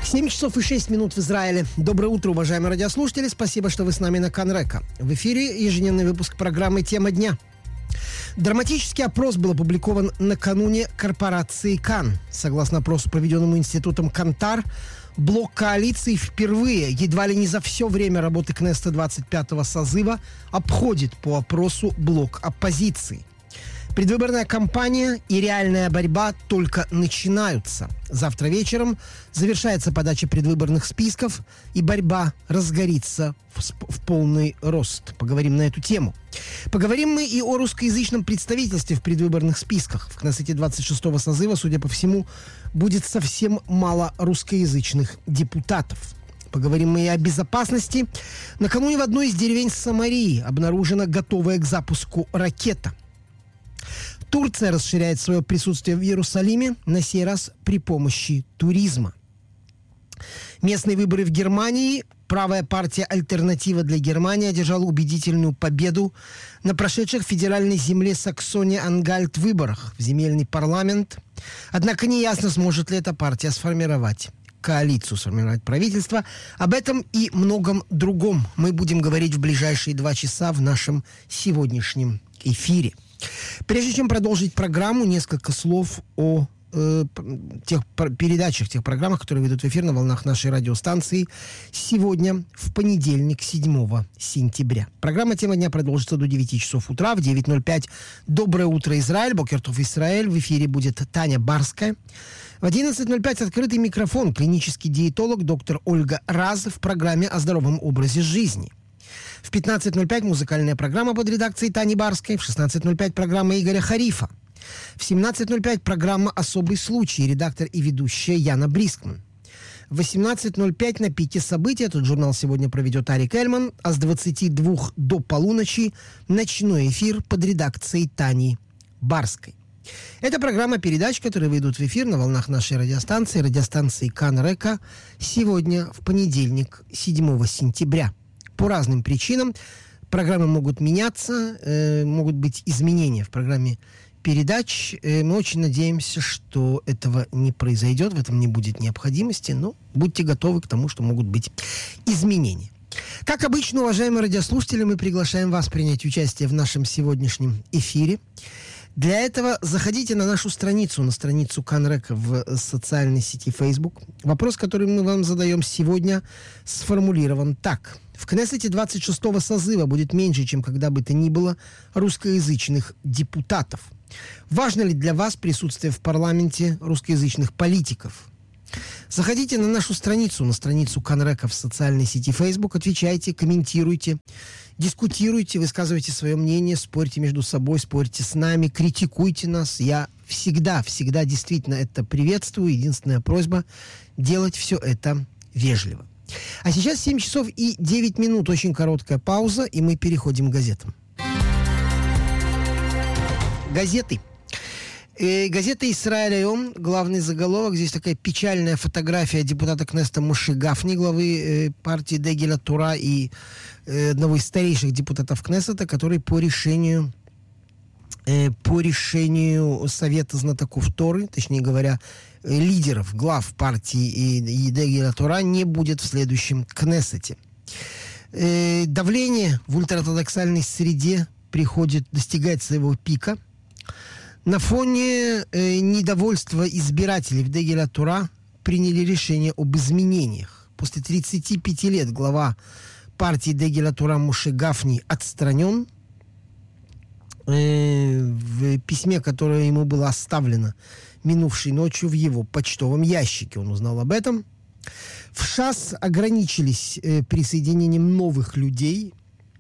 7 часов и 6 минут в Израиле. Доброе утро, уважаемые радиослушатели. Спасибо, что вы с нами на Канрека. В эфире ежедневный выпуск программы «Тема дня». Драматический опрос был опубликован накануне корпорации Кан. Согласно опросу, проведенному институтом Кантар, блок коалиции впервые, едва ли не за все время работы Кнессета 25-го созыва, обходит по опросу блок оппозиции. Предвыборная кампания и реальная борьба только начинаются. Завтра вечером завершается подача предвыборных списков, и борьба разгорится в полный рост. Поговорим на эту тему. Поговорим мы и о русскоязычном представительстве в предвыборных списках. В Кнессете 26-го созыва, судя по всему, будет совсем мало русскоязычных депутатов. Поговорим мы и о безопасности. Накануне в одной из деревень Самарии обнаружена готовая к запуску ракета. Турция расширяет свое присутствие в Иерусалиме, на сей раз при помощи туризма. Местные выборы в Германии. Правая партия «Альтернатива для Германии» одержала убедительную победу на прошедших в федеральной земле Саксония-Ангальт выборах в земельный парламент. Однако неясно, сможет ли эта партия сформировать коалицию, сформировать правительство. Об этом и многом другом мы будем говорить в ближайшие 2 часа в нашем сегодняшнем эфире. Прежде чем продолжить программу, несколько слов о тех передачах, тех программах, которые выйдут в эфир на волнах нашей радиостанции сегодня, в понедельник, 7 сентября. Программа «Тема дня» продолжится до 9 часов утра. В 9:05 «Доброе утро, Израиль», Бокер Тов Исраэль. В эфире будет Таня Барская. В 11:05 открытый микрофон, клинический диетолог доктор Ольга Раз в программе о здоровом образе жизни. В 15:05 музыкальная программа под редакцией Тани Барской. В 16:05 программа Игоря Харифа. В 17:05 программа «Особый случай», редактор и ведущая Яна Брискман. В 18:05 на пике событий, этот журнал сегодня проведет Арик Эльман, а с 22 до полуночи ночной эфир под редакцией Тани Барской. Это программа передач, которые выйдут в эфир на волнах нашей радиостанции Канрека, сегодня, в понедельник, 7 сентября. По разным причинам программы могут меняться, могут быть изменения в программе передач. Мы очень надеемся, что этого не произойдет, в этом не будет необходимости, но будьте готовы к тому, что могут быть изменения. Как обычно, уважаемые радиослушатели, мы приглашаем вас принять участие в нашем сегодняшнем эфире. Для этого заходите на нашу страницу, на страницу Канрека в социальной сети Facebook. Вопрос, который мы вам задаем сегодня, сформулирован так. В Кнессете 26-го созыва будет меньше, чем когда бы то ни было, русскоязычных депутатов. Важно ли для вас присутствие в парламенте русскоязычных политиков? Заходите на нашу страницу, на страницу Канрека в социальной сети Facebook, отвечайте, комментируйте, дискутируйте, высказывайте свое мнение, спорьте между собой, спорьте с нами, критикуйте нас. Я всегда действительно это приветствую. Единственная просьба – делать все это вежливо. А сейчас 7 часов и 9 минут, очень короткая пауза, и мы переходим к газетам. Газеты. Газета «Исраэль Айом», главный заголовок. Здесь такая печальная фотография депутата Кнессета Моше Гафни, главы партии Дегеля Тура и одного из старейших депутатов Кнессета, который по решению Совета знатоков Торы, точнее говоря, лидеров, глав партии и Дегеля Тура, не будет в следующем Кнессете. Давление в ультраортодоксальной среде достигает своего пика. На фоне недовольства избирателей в Дегеля Тура приняли решение об изменениях. После 35 лет глава партии Дегеля Тура Моше Гафни отстранен. В письме, которое ему было оставлено минувшей ночью в его почтовом ящике, он узнал об этом. В ШАС ограничились присоединением новых людей.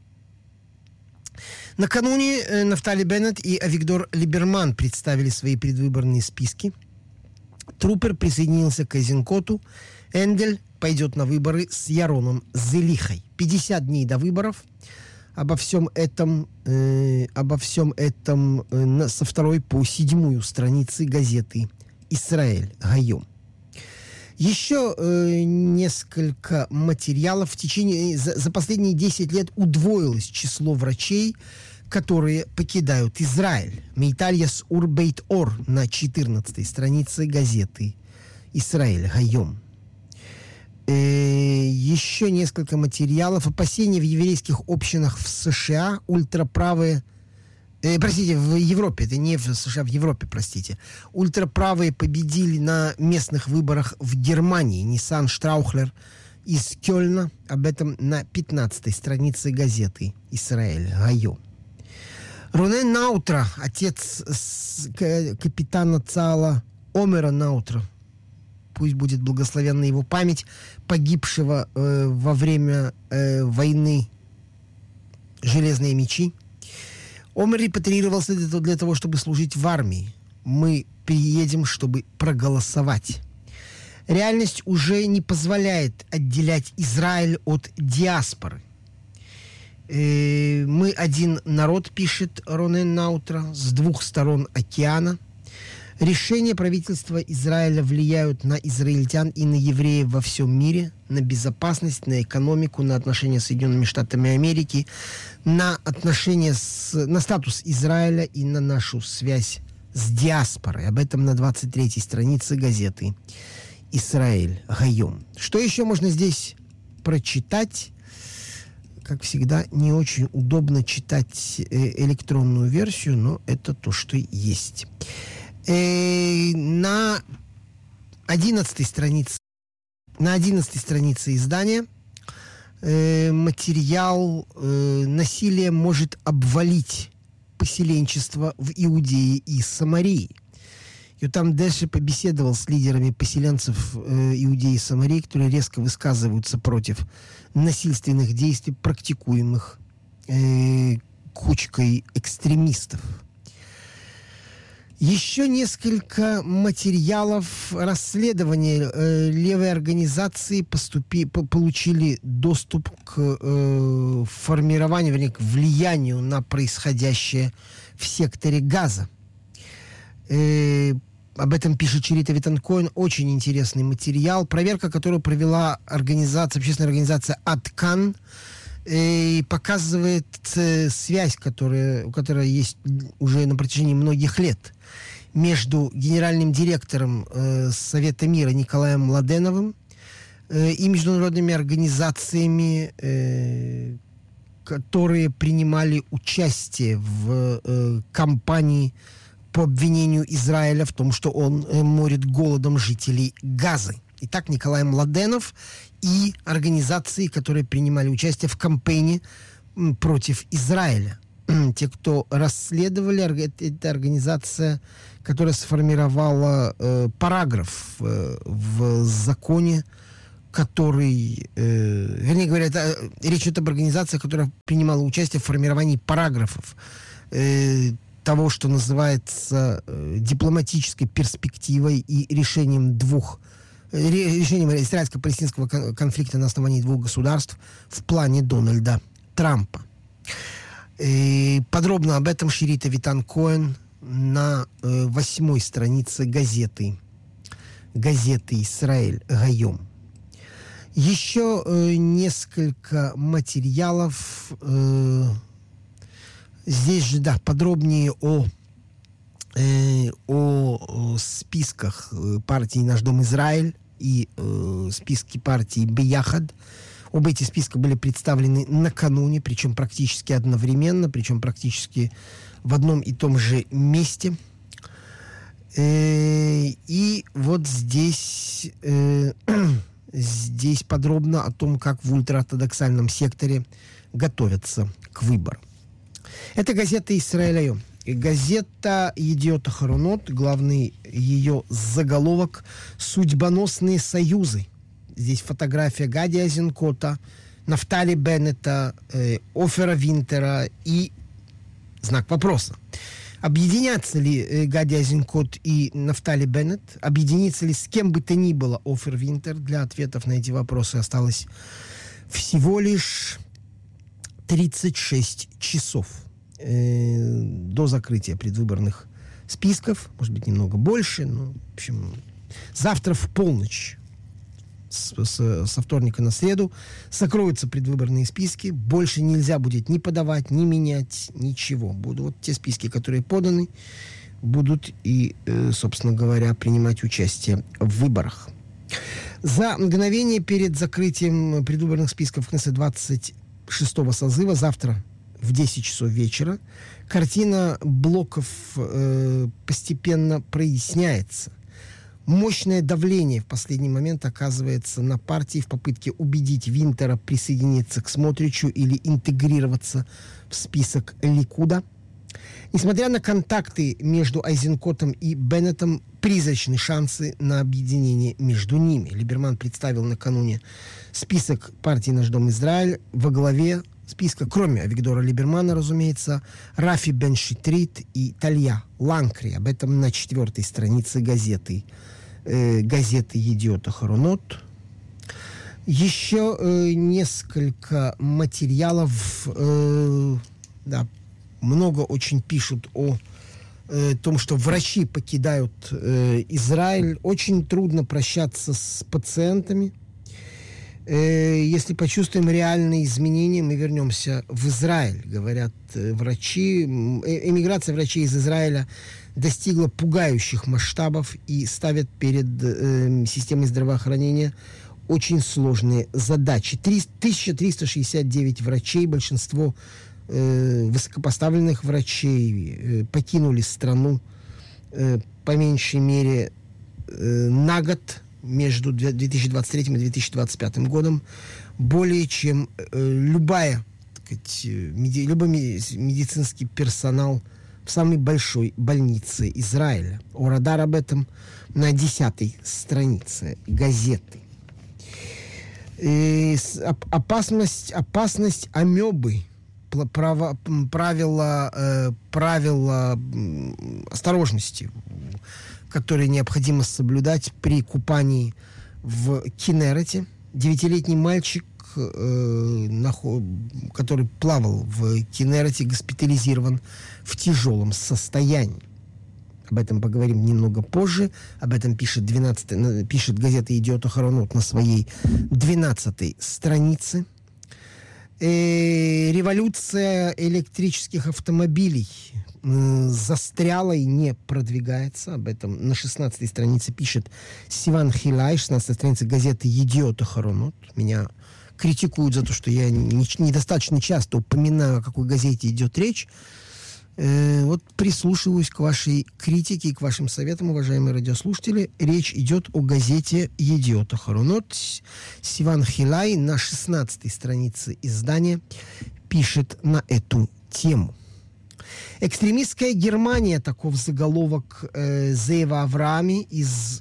Накануне Нафтали Беннет и Авигдор Либерман представили свои предвыборные списки. Трупер присоединился к Эйзенкоту. Эндель пойдет на выборы с Яроном Зелихой. 50 дней до выборов. Обо всем этом со 2 по 7 страницы газеты «Исраэль Айом». Еще несколько материалов. За последние 10 лет удвоилось число врачей, которые покидают Израиль. Мейтальяс Урбейт Ор на 14 странице газеты «Исраэль Айом». Еще несколько материалов. Опасения в еврейских общинах в США. Ультраправые... простите, в Европе. Это не в США, в Европе, простите. Ультраправые победили на местных выборах в Германии. Ниссан Штраухлер из Кёльна. Об этом на 15-й странице газеты «Исраэль Гайом». Ронен Наутра, отец капитана ЦААЛа Омера Наутра, пусть будет благословенна его память, погибшего во время войны «Железные мечи». Омер репатриировался для того, чтобы служить в армии. Мы приедем, чтобы проголосовать. Реальность уже не позволяет отделять Израиль от диаспоры. Мы один народ, пишет Ронен Наутра, с двух сторон океана. Решения правительства Израиля влияют на израильтян и на евреев во всем мире, на безопасность, на экономику, на отношения с Соединенными Штатами Америки, на статус Израиля и на нашу связь с диаспорой. Об этом на 23-й странице газеты «Исраэль Гайом». Что еще можно здесь прочитать? Как всегда, не очень удобно читать электронную версию, но это то, что есть. На 11-й странице издания материал «Насилие может обвалить поселенчество в Иудее и Самарии». Йотам Дэше побеседовал с лидерами поселенцев Иудеи и Самарии, которые резко высказываются против насильственных действий, практикуемых кучкой экстремистов. Еще несколько материалов расследования левой организации получили доступ к формированию, вернее, к влиянию на происходящее в секторе Газа. Об этом пишет Шерита Витан-Коэн. Очень интересный материал. Проверка, которую провела общественная организация «Аткан», показывает связь, которая есть уже на протяжении многих лет между генеральным директором Совета мира Николаем Младеновым и международными организациями, которые принимали участие в кампании по обвинению Израиля в том, что он морит голодом жителей Газы. Итак, Николай Младенов и организации, которые принимали участие в кампании против Израиля. Те, кто расследовали, это организация, которая сформировала параграф в законе, который, вернее говоря, речь идет об организации, которая принимала участие в формировании параграфов того, что называется дипломатической перспективой и решением израильско-палестинского конфликта на основании двух государств в плане Дональда Трампа. Подробно об этом Шерита Витан-Коэн на 8-й странице газеты «Исраэль Гайом». Еще несколько материалов. Здесь же, да, подробнее о списках партии «Наш дом Израиль» и списке партии «Бияхад». Оба эти списка были представлены накануне, причем практически одновременно, причем практически в одном и том же месте. И вот здесь подробно о том, как в ультраортодоксальном секторе готовятся к выборам. Это газета «Исраэль Гайом». Газета «Едиот Ахаронот», главный ее заголовок «Судьбоносные союзы». Здесь фотография Гади Азинкота, Нафтали Беннета, Офера Винтера и знак вопроса. Объединятся ли Гади Азинкот и Нафтали Беннет? Объединится ли с кем бы то ни было Офер Винтер? Для ответов на эти вопросы осталось всего лишь 36 часов до закрытия предвыборных списков. Может быть, немного больше. Но, в общем, завтра в полночь со вторника на среду закроются предвыборные списки. Больше нельзя будет ни подавать, ни менять, ничего. Будут вот те списки, которые поданы, будут и, собственно говоря, принимать участие в выборах. За мгновение перед закрытием предвыборных списков Кнессет 26-го созыва, завтра в 10 часов вечера, картина блоков постепенно проясняется. Мощное давление в последний момент оказывается на партии в попытке убедить Винтера присоединиться к Смотричу или интегрироваться в список Ликуда. Несмотря на контакты между Айзенкотом и Беннетом, призрачны шансы на объединение между ними. Либерман представил накануне список партии «Наш дом Израиль». Во главе списка, кроме Авигдора Либермана, разумеется, Рафи Бен-Шитрит и Талья Ланкри. Об этом на 4-й странице газеты «Едиот Ахаронот». Еще несколько материалов. Много очень пишут о том, что врачи покидают Израиль. Очень трудно прощаться с пациентами. Если почувствуем реальные изменения, мы вернемся в Израиль, говорят врачи. Эмиграция врачей из Израиля достигла пугающих масштабов и ставит перед системой здравоохранения очень сложные задачи. 1369 врачей, большинство высокопоставленных врачей покинули страну по меньшей мере на год между 2023 и 2025 годом. Более чем любой медицинский персонал в самой большой больнице Израиля. Орадар об этом на 10-й странице газеты. Опасность амебы. Правила осторожности, которые необходимо соблюдать при купании в Кинерете. 9-летний мальчик, который плавал в Кинерете, госпитализирован в тяжелом состоянии. Об этом поговорим немного позже. Об этом пишет газета «Едиот Ахаронот» на своей 12-й странице. Революция электрических автомобилей застряла и не продвигается. Об этом на 16-й странице пишет Сиван Хилай, 16-й страница газеты «Едиот Ахаронот». Меня критикуют за то, что я недостаточно часто упоминаю, о какой газете идет речь. Вот прислушиваюсь к вашей критике и к вашим советам, уважаемые радиослушатели. Речь идет о газете «Едиот Ахаронот». Сиван Хилай на 16-й странице издания пишет на эту тему. Экстремистская Германия, таков заголовок Зеева Авраами из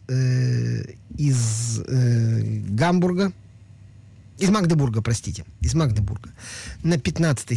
Магдебурга, на 15-й